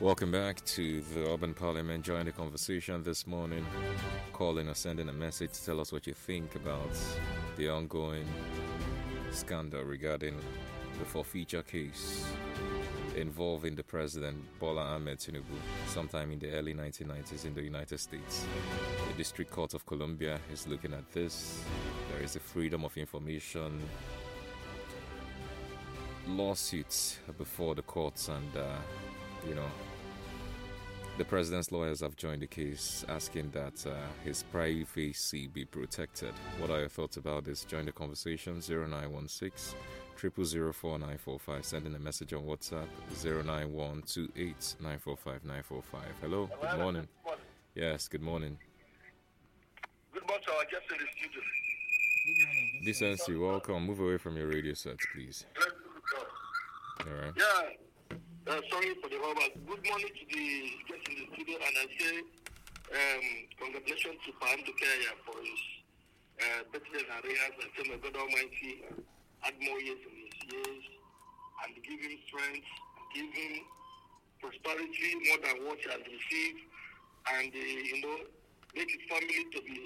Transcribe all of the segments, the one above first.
Welcome back to the Urban Parliament. Join the conversation this morning. Calling or sending a message to tell us what you think about the ongoing scandal regarding the forfeiture case involving the President Bola Ahmed Tinubu sometime in the early 1990s in the United States. The District Court of Columbia is looking at this. There is a Freedom of Information lawsuit before the courts, and the president's lawyers have joined the case, asking that his privacy be protected. What are your thoughts about this? Join the conversation. 0916 0004945. Sending a message on WhatsApp. 09128 945 945. Hello. Good morning. Good morning. Yes. Good morning. Good morning to our guests in the studio. Decency, welcome. Move away from your radio sets, please. All right. Yeah. Sorry for the robber. Good morning to the guests in the studio, and I say congratulations to Pam Dukaya for his birthday and areas. I say may God Almighty add more years in his years and give him strength, give him prosperity more than what he has received, and make his family to be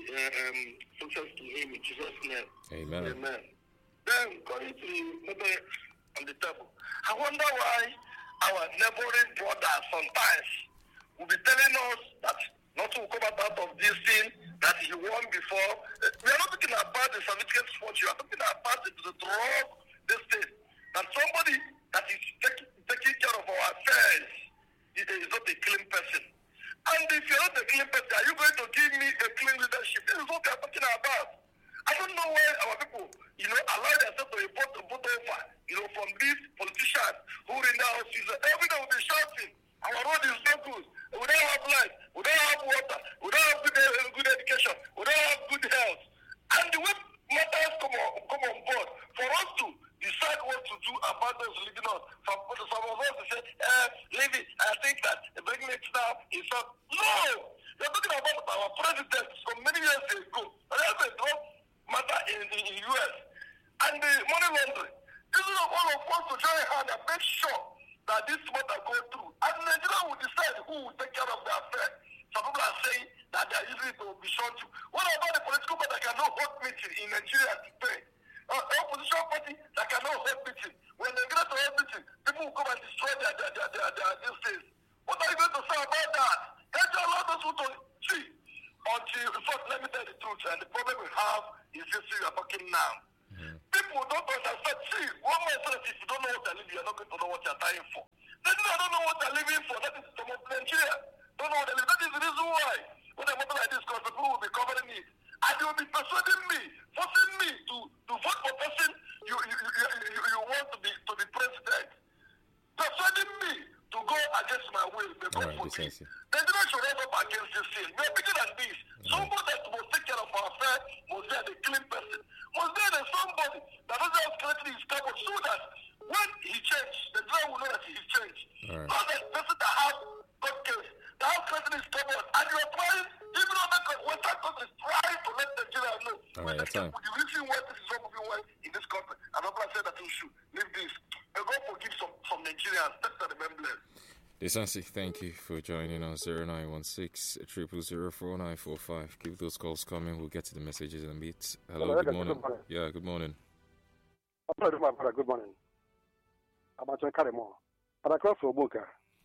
success to him in Jesus' name. Amen. Amen. Then going to the number on the table, I wonder why our neighboring brothers sometimes will be telling us that nothing will come out of this thing that he won before. We are not talking about the certificate sport. You are talking about the drug, this thing. That somebody that is taking care of our affairs is not a clean person. And if you're not a clean person, are you going to give me a clean leadership? This is what we are talking about. I don't know why our people, allow themselves to be put over, from these politicians who in the house, every day will be shouting, our road is not good, we don't have light, we don't have water, we don't have good education, we don't have good health. And the way matters come on board, for us to decide what to do about those leading us, some of us to say, leave it, I think that bringing it now is not. No! You're talking about our president from many years ago. And that's a drug matter in the U.S. And the money laundering. This is all of us to join hand and make sure that this matter goes through. And Nigeria will decide who will take care of the affair. Some people are saying that they are easy to be shown to. What about the political party that cannot hold meeting in Nigeria today? Opposition party that cannot hold meeting. When they get to hold meeting, people will come and destroy their these things. What are you going to say about that? Can't you allow those people to see? Until, first, let me tell the truth, and the problem we have is this thing we are talking now. People don't understand. See, one man says if you don't know what they're living, you're not going to know what you're dying for. They don't know what they're living for. That is some of Nigeria. Don't know what they're living. That is the reason why when a matter like this comes, people will be covering it. And they will be persuading me, forcing me to vote for person you want to be president. Persuading me to go against my will. They vote for me. They do not show up against this thing. We are bigger than this. Somebody that must take care of our affairs must be a clean person. Must be somebody that doesn't have created his carbon so that when he changed, the driver will know that he changed. Not that person that have got case, that have created his carbon, and you are trying, even though that Western countries trying to let Nigeria know. The reason why this is not moving well in this country, and I'm not saying that we should leave this. And God forgive some Nigerians. That's the remembrance. Decency, thank you for joining us. 0916 0004945. Keep those calls coming. We'll get to the messages in a bit. Hello, good morning. Yeah, good morning. Good morning. I'm at Karimo. And I call for Buka.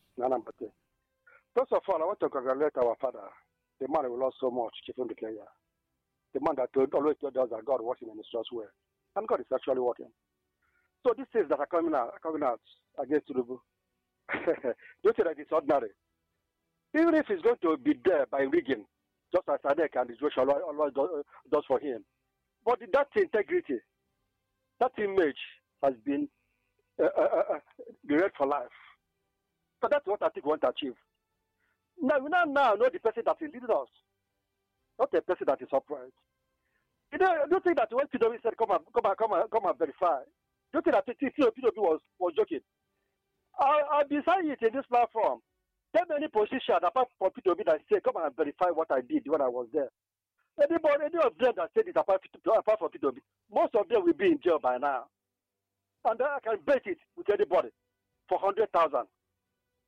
First of all, I want to congratulate our father, the man who lost so much, Chief Ndukaya. The man that always told us that God working in his just way. And God is actually working. So these things that are coming out against Tinubu, don't say that it's ordinary. Even if he's going to be there by rigging, just as Sadek and Joshua always does for him. But that integrity, that image has been bereft for life. So that's what I think we want to achieve. Now we now know the person that is leading us, not the person that is upright. You know, I don't think that when PW said come and verify, don't think that PW was joking. I'll be saying it in this platform. There many positions apart from PW that say come and verify what I did when I was there. Any of them that said it apart from PW, most of them will be in jail by now. And I can bet it with anybody for 100,000.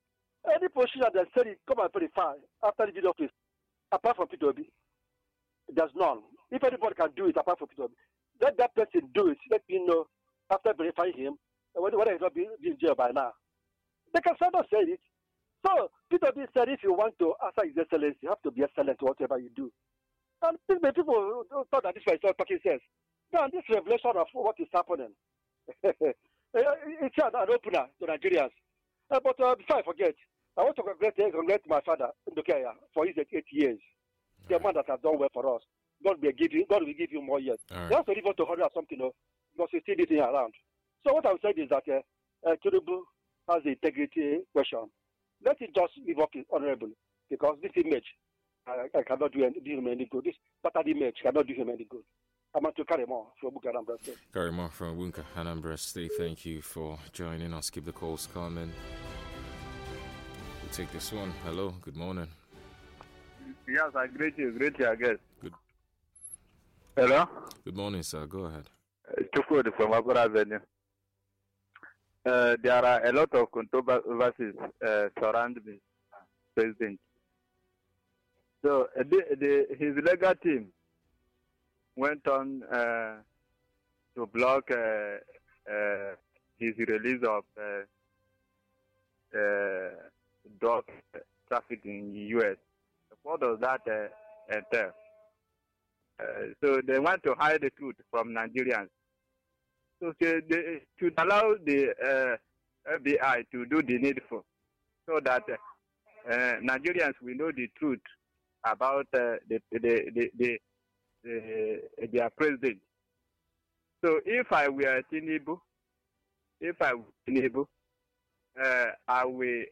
Any position that they said come and verify after the video office, apart from P2B, there's none. If anybody can do it apart from P2B, let that person do it. Let me know after verifying him whether he's not be in jail by now. They can still not say it. So P2B said if you want to answer His Excellency, you have to be excellent whatever you do. And people thought that this was not talking sense. Now this revelation of what is happening, it's an opener to Nigerians. But before I forget, I want to congratulate my father, Ndokaya, for his 8 years. The man that has done well for us. God will give you more years. Right. You have to live on to 100 or something, because you see this thing around. So what I would say is that Tinubu has the integrity question. Let it just live up honorably, because this image I cannot do him any good. This pattern image cannot do him any good. I'm going to carry more from Bunka Anambra State. Carry more from Bunka Anambra State. Thank you for joining us. Keep the calls coming. We'll take this one. Hello, good morning. Yes, I greet you, I guess. Good. Hello? Good morning, sir. Go ahead. Chukwudi from Agora Avenue. There are a lot of controversies surrounding the president. So his legal team went on to block his release of drug trafficking in the U.S. What does that entail? So they want to hide the truth from Nigerians. So they should allow the FBI to do the needful so that Nigerians will know the truth about their president. So if I were Tinubu, I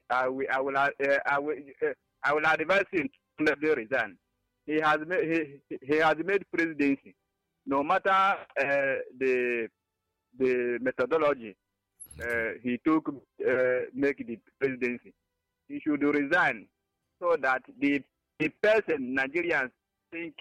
will advise him to let them resign. He has made presidency. No matter the methodology he took make the presidency, he should resign so that the person Nigerians think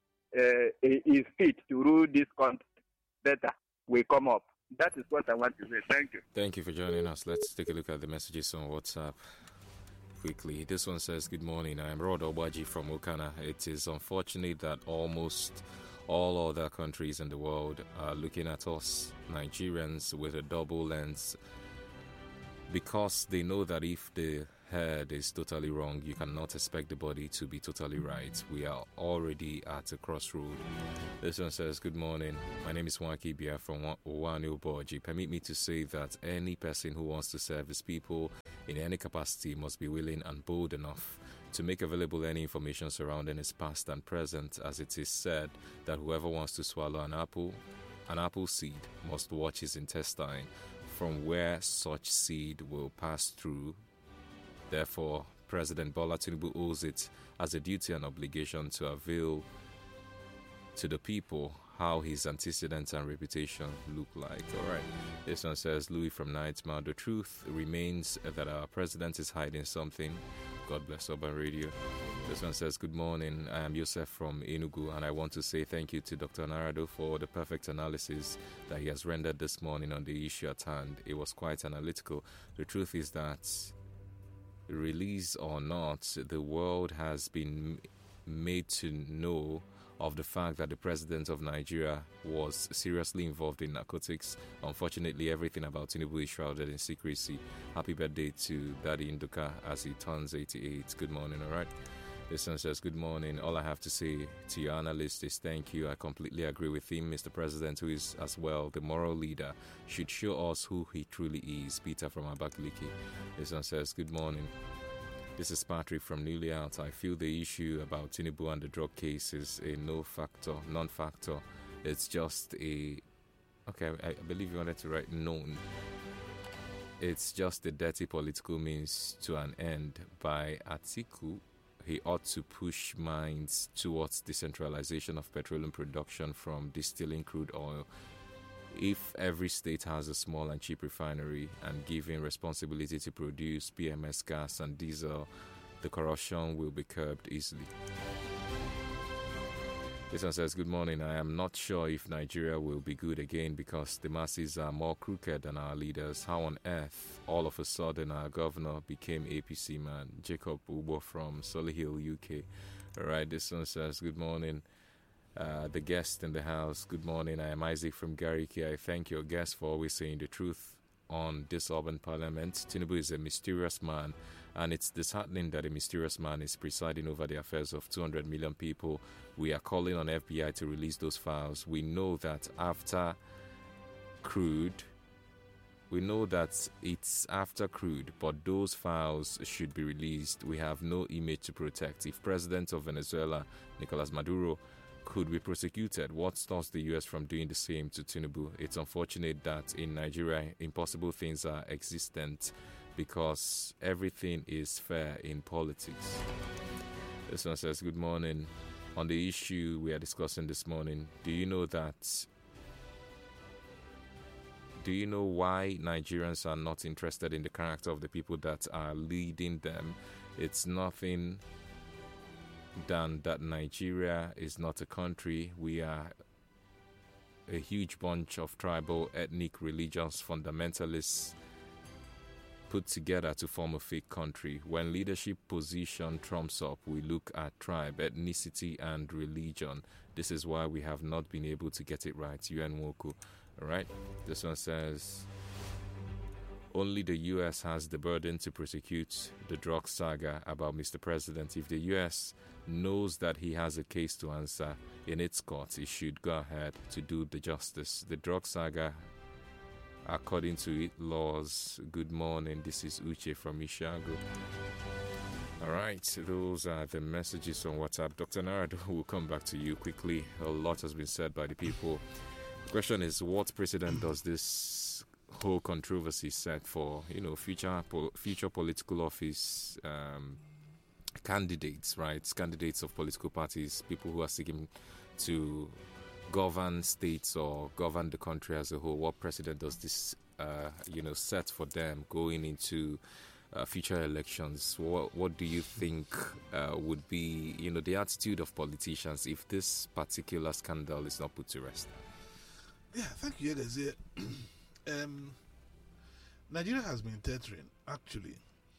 is fit to rule this country better will come up. That is what I want to say. Thank you. Thank you for joining us. Let's take a look at the messages on WhatsApp quickly. This one says, good morning. I am Rod Obaji from Okana. It is unfortunate that almost all other countries in the world are looking at us, Nigerians, with a double lens, because they know that if the head is totally wrong, you cannot expect the body to be totally right. We are already at a crossroad. This one says, good morning. My name is Waki Bia from Owani Oboji. Permit me to say that any person who wants to serve his people in any capacity must be willing and bold enough to make available any information surrounding his past and present, as it is said that whoever wants to swallow an apple seed must watch his intestine from where such seed will pass through. Therefore, President Bola Tinubu owes it as a duty and obligation to avail to the people how his antecedents and reputation look like. All right. This one says, Louis from Nightmare. The truth remains that our president is hiding something. God bless Urban Radio. This one says, good morning. I am Yosef from Enugu, and I want to say thank you to Dr. Narado for the perfect analysis that he has rendered this morning on the issue at hand. It was quite analytical. The truth is that, release or not, the world has been made to know of the fact that the president of Nigeria was seriously involved in narcotics. Unfortunately, everything about Tinubu is shrouded in secrecy. Happy birthday to Daddy Induka as he turns 88. Good morning, all right? This one says, good morning. All I have to say to your analyst is thank you. I completely agree with him. Mr. President, who is as well the moral leader, should show us who he truly is. Peter from Abakaliki. This one says, good morning. This is Patrick from Newly Out. I feel the issue about Tinubu and the drug case is a non-factor. It's just a... Okay, I believe you wanted to write known. It's just a dirty political means to an end. By Atiku, he ought to push minds towards decentralization of petroleum production from distilling crude oil. If every state has a small and cheap refinery and given responsibility to produce PMS gas and diesel, the corruption will be curbed easily. This one says, good morning. I am not sure if Nigeria will be good again because the masses are more crooked than our leaders. How on earth, all of a sudden, our governor became APC man? Jacob Ubo from Solihull, UK. All right, this one says, good morning. The guest in the house, good morning. I am Isaac from Gariki. I thank your guest for always saying the truth on this urban parliament. Tinubu is a mysterious man, and it's disheartening that a mysterious man is presiding over the affairs of 200 million people. We are calling on FBI to release those files. We know that after crude, it's after crude, but those files should be released. We have no image to protect. If President of Venezuela, Nicolas Maduro, could be prosecuted, what stops the U.S. from doing the same to Tinubu? It's unfortunate that in Nigeria, impossible things are existent because everything is fair in politics. This one says, good morning. On the issue we are discussing this morning, do you know why Nigerians are not interested in the character of the people that are leading them? It's nothing than that Nigeria is not a country. We are a huge bunch of tribal, ethnic, religious fundamentalists put together to form a fake country. When leadership position trumps up, we look at tribe, ethnicity, and religion. This is why we have not been able to get it right. UN Woku. All right. This one says, only the U.S. has the burden to prosecute the drug saga about Mr. President. If the U.S. knows that he has a case to answer in its court, it should go ahead to do the justice. The drug saga, according to its laws. Good morning. This is Uche from Ishago. All right, those are the messages on WhatsApp. Dr. Narado, will come back to you quickly. A lot has been said by the people. The question is, what precedent does this whole controversy set for, future political office candidates, right? Candidates of political parties, people who are seeking to govern states or govern the country as a whole. What precedent does this, set for them going into future elections? What do you think would be, the attitude of politicians if this particular scandal is not put to rest? Yeah, thank you, Yegazi. Nigeria has been teetering, actually.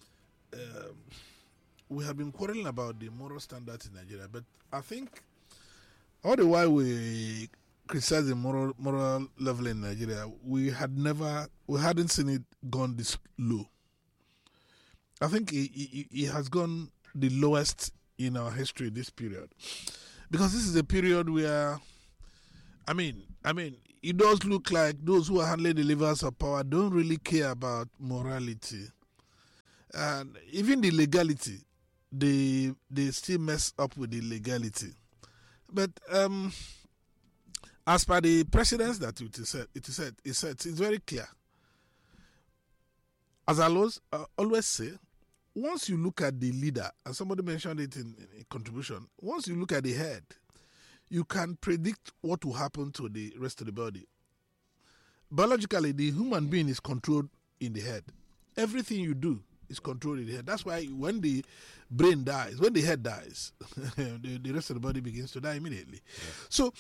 We have been quarreling about the moral standards in Nigeria, but I think all the while we criticize the moral level in Nigeria, we hadn't seen it gone this low. I think it has gone the lowest in our history, this period. Because this is a period where, it does look like those who are handling the levers of power don't really care about morality. And even the legality, they still mess up with the legality. But as per the precedents that it's very clear. As I always say, once you look at the leader, and somebody mentioned it in a contribution, once you look at the head, you can predict what will happen to the rest of the body. Biologically, the human being is controlled in the head. Everything you do is controlled in the head. That's why when the brain dies, when the head dies, the rest of the body begins to die immediately. Yeah. So,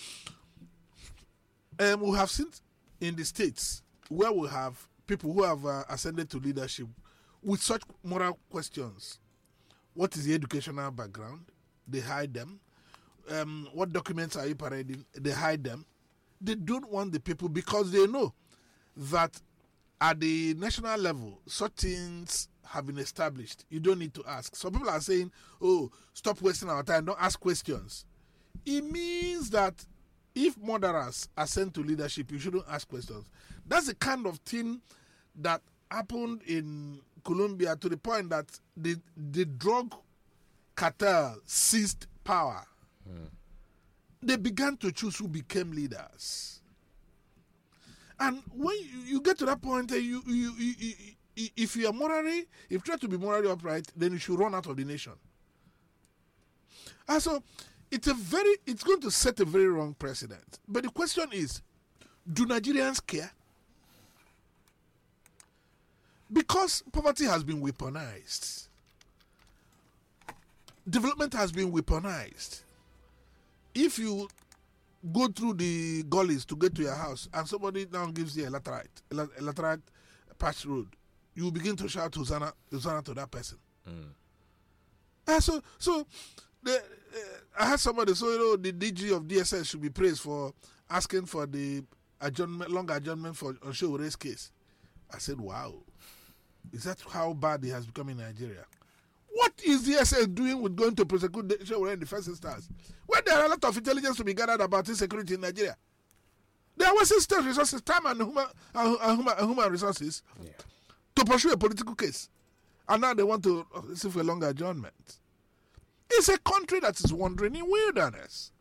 we have seen in the States where we have people who have ascended to leadership with such moral questions. What is the educational background? They hide them. What documents are you parading? They hide them. They don't want the people because they know that at the national level, such things have been established. You don't need to ask. Some people are saying, stop wasting our time, don't ask questions. It means that if murderers ascend to leadership, you shouldn't ask questions. That's the kind of thing that happened in Colombia to the point that the drug cartel seized power. They began to choose who became leaders. And when you get to that point, if you try to be morally upright, then you should run out of the nation. And so it's going to set a very wrong precedent. But the question is, do Nigerians care? Because poverty has been weaponized. Development has been weaponized. If you go through the gullies to get to your house, and somebody now gives you a laterite patch road, you begin to shout Hosanna, Hosanna to that person. I had somebody, the DG of DSS should be praised for asking for the long adjournment for Oshowore's case. I said, wow, is that how bad it has become in Nigeria? What is DSS doing with going to prosecute Oshowore in the first instance? When there are a lot of intelligence to be gathered about insecurity in Nigeria, they are wasting state resources, time and human resources to pursue a political case. And now they want to see for a longer adjournment. It's a country that is wandering in wilderness.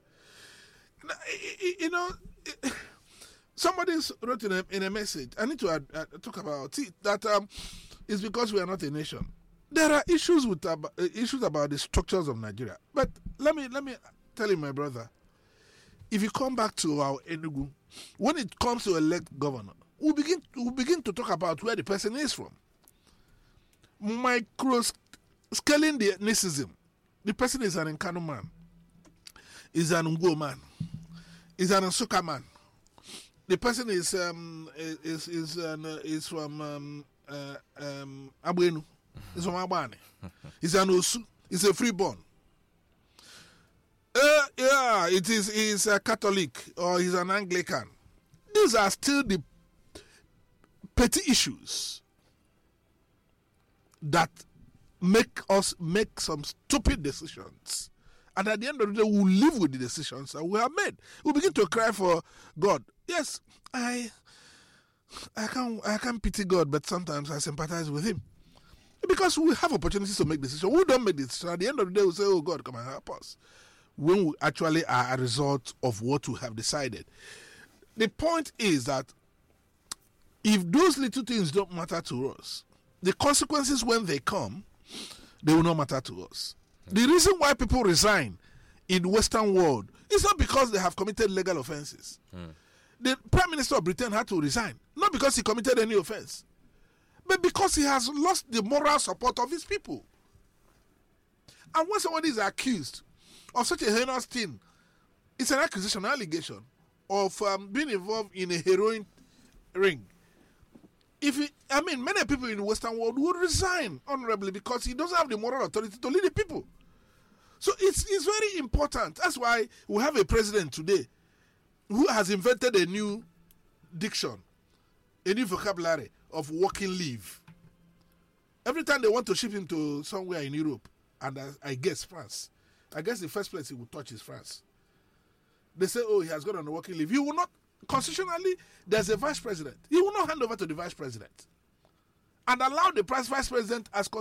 Somebody wrote in a message, I need to talk about it, that it's because we are not a nation. There are issues about the structures of Nigeria. But let me tell you, my brother, if you come back to our Enugu, when it comes to elect governor, we begin to talk about where the person is from. Micro-scaling the ethnicism. The person is an Nkanu man, is an Ngwo man, is an Nsukka man. The person is from Abuenu. He's from Abane. He's an Osu. He's a freeborn. He's a Catholic or he's an Anglican. These are still the petty issues that make us make some stupid decisions. And at the end of the day, we'll live with the decisions that we have made. We'll begin to cry for God. Yes, I can't pity God, but sometimes I sympathize with him. Because we have opportunities to make decisions. We don't make decisions. At the end of the day, we'll say, oh God, come and help us. When we actually are a result of what we have decided. The point is that if those little things don't matter to us, the consequences when they come, they will not matter to us. The reason why people resign in the Western world is not because they have committed legal offenses. The Prime Minister of Britain had to resign, not because he committed any offense, but because he has lost the moral support of his people. And when somebody is accused of such a heinous thing, it's an accusation, an allegation of being involved in a heroin ring. Many people in the Western world would resign honorably because he doesn't have the moral authority to lead the people. So it's very important. That's why we have a president today who has invented a new diction, a new vocabulary of working leave. Every time they want to ship him to somewhere in Europe, and I guess France, I guess the first place he will touch is France. They say, oh, he has gone on a working leave. He will not, constitutionally, there's a vice president. He will not hand over to the vice president and allow the vice president as